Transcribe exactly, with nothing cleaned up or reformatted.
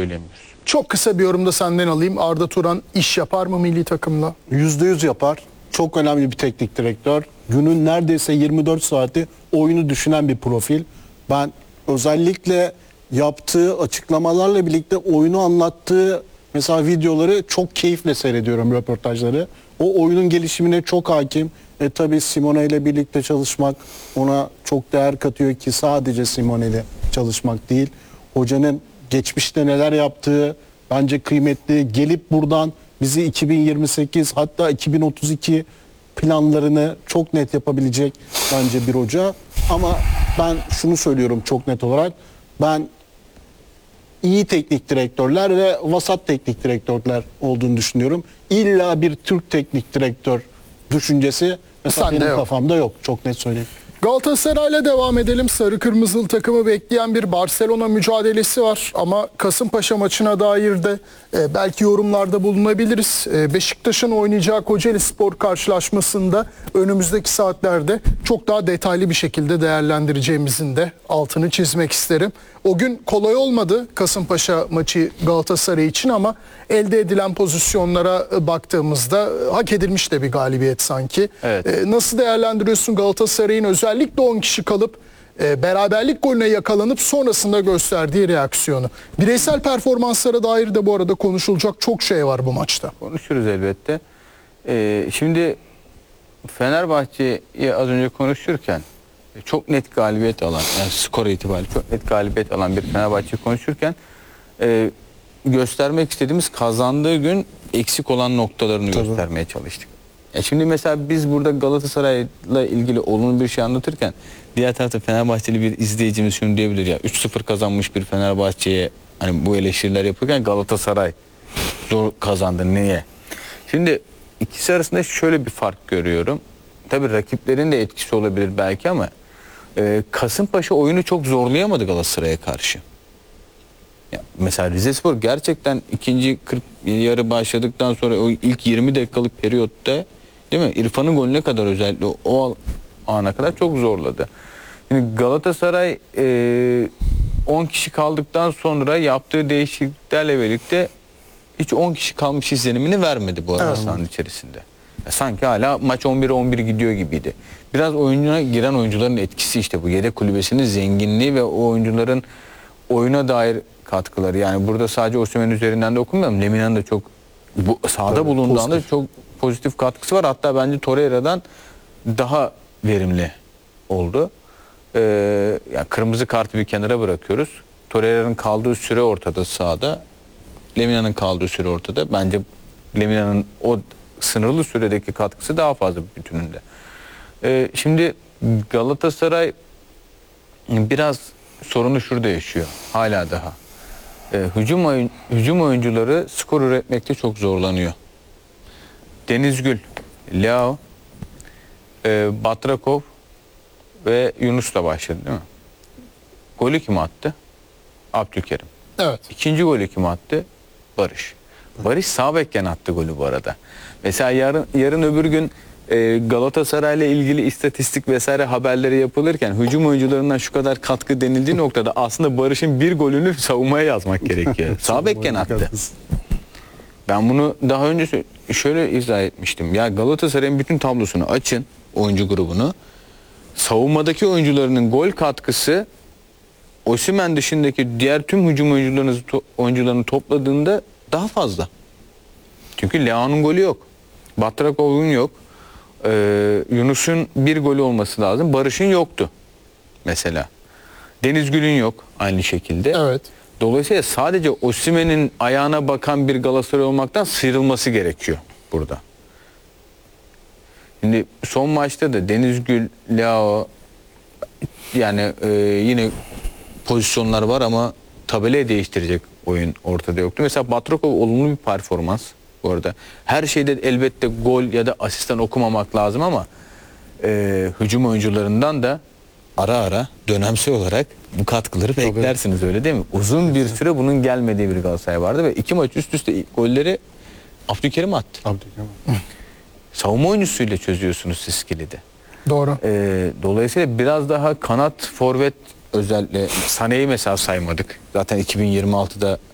söyleyemiyoruz. Çok kısa bir yorumda senden alayım. Arda Turan iş yapar mı milli takımla? yüzde yüz yapar. Çok önemli bir teknik direktör. Günün neredeyse yirmi dört saati oyunu düşünen bir profil. Ben özellikle yaptığı açıklamalarla birlikte oyunu anlattığı mesela videoları çok keyifle seyrediyorum, röportajları. O oyunun gelişimine çok hakim. E tabi Simone ile birlikte çalışmak ona çok değer katıyor ki sadece Simone ile çalışmak değil. Hocanın geçmişte neler yaptığı bence kıymetli. Gelip buradan bizi iki bin yirmi sekiz hatta iki bin otuz iki planlarını çok net yapabilecek bence bir hoca. Ama ben şunu söylüyorum çok net olarak. Ben iyi teknik direktörler ve vasat teknik direktörler olduğunu düşünüyorum. İlla bir Türk teknik direktör düşüncesi mesela Sende benim yok. kafamda yok. Çok net söyleyeyim. Galatasaray'la devam edelim. Sarı Kırmızılı takımı bekleyen bir Barcelona mücadelesi var. Ama Kasımpaşa maçına dair de e, belki yorumlarda bulunabiliriz. E, Beşiktaş'ın oynayacağı Kocaelispor karşılaşmasında önümüzdeki saatlerde çok daha detaylı bir şekilde değerlendireceğimizin de altını çizmek isterim. O gün kolay olmadı Kasımpaşa maçı Galatasaray için ama elde edilen pozisyonlara baktığımızda hak edilmiş de bir galibiyet sanki. Evet. E, nasıl değerlendiriyorsun Galatasaray'ın özellikle on kişi kalıp e, beraberlik golüne yakalanıp sonrasında gösterdiği reaksiyonu? Bireysel performanslara dair de bu arada konuşulacak çok şey var bu maçta. Konuşuruz elbette. Ee, şimdi Fenerbahçe'yi az önce konuşurken çok net galibiyet alan, yani skor itibariyle çok net galibiyet alan bir Fenerbahçe konuşurken e, göstermek istediğimiz kazandığı gün eksik olan noktalarını Tabii. göstermeye çalıştık. E şimdi mesela biz burada Galatasaray'la ilgili olumlu bir şey anlatırken diğer tarafta Fenerbahçeli bir izleyicimiz şunu diyebilir ya, üç sıfır kazanmış bir Fenerbahçe'ye hani bu eleştiriler yapılırken Galatasaray zor kazandı niye? Şimdi ikisi arasında şöyle bir fark görüyorum. Tabii rakiplerin de etkisi olabilir belki ama e, Kasımpaşa oyunu çok zorlayamadı Galatasaray'a karşı. Ya mesela Rizespor gerçekten ikinci kırk yarı başladıktan sonra o ilk yirmi dakikalık periyotta değil mi? İrfan'ın golüne kadar özellikle o ana kadar çok zorladı. Şimdi Galatasaray e, on kişi kaldıktan sonra yaptığı değişikliklerle birlikte hiç on kişi kalmış izlenimini vermedi bu arada Evet. sahanın içerisinde. Ya sanki hala maç on bire on bir gidiyor gibiydi. Biraz oyuna giren oyuncuların etkisi işte bu. Yedek kulübesinin zenginliği ve o oyuncuların oyuna dair katkıları. Yani burada sadece Osimhen üzerinden de okunmuyor. Lemina'nın da çok bu, sahada Tabii, bulunduğu anda pozitif. çok pozitif katkısı var. Hatta bence Torreira'dan daha verimli oldu. Ee, yani kırmızı kartı bir kenara bırakıyoruz. Torreira'nın kaldığı süre ortada sahada. Lemina'nın kaldığı süre ortada. Bence Lemina'nın o sınırlı süredeki katkısı daha fazla bütününde. Ee, şimdi Galatasaray biraz sorunu şurada yaşıyor. Hala daha. Ee, hücum, oyun, hücum oyuncuları skor üretmekte çok zorlanıyor. Denizgül, Leao, e, Batrakov ve Yunus'la başladı değil mi? Golü kim attı? Abdülkerim. Evet. İkinci golü kim attı? Barış. Barış sağ bekken attı golü bu arada. Mesela yarın yarın öbür gün e, Galatasaray'la ilgili istatistik vesaire haberleri yapılırken hücum oyuncularından şu kadar katkı denildiği noktada aslında Barış'ın bir golünü savunmaya yazmak gerekiyor. Sağ bekken attı. Ben bunu daha önce şöyle izah etmiştim. Ya Galatasaray'ın bütün tablosunu açın, oyuncu grubunu. Savunmadaki oyuncularının gol katkısı Osimhen dışındaki diğer tüm hücum oyuncularını, oyuncularını topladığında daha fazla. Çünkü Leao'nun golü yok. Batrakov'un yok. Ee, Yunus'un bir golü olması lazım. Barış'ın yoktu mesela. Denizgül'ün yok aynı şekilde. Evet. Dolayısıyla sadece Osimhen'in ayağına bakan bir Galatasaray olmaktan sıyrılması gerekiyor burada. Şimdi son maçta da Denizgül, Leao yani e, yine pozisyonlar var ama tabelayı değiştirecek oyun ortada yoktu. Mesela Batrakov olumlu bir performans bu arada. Her şeyde elbette gol ya da asistan okumamak lazım ama e, hücum oyuncularından da ara ara dönemsel olarak bu katkıları beklersiniz, öyle değil mi? Uzun bir süre bunun gelmediği bir Galatasaray vardı ve iki maç üst üste ilk golleri Abdülkerim attı. Abdülkerim. Savunma oyuncusuyla çözüyorsunuz siz kilidi. Doğru. Ee, dolayısıyla biraz daha kanat, forvet özellikle Sané'yi mesela saymadık. Zaten iki bin yirmi altıda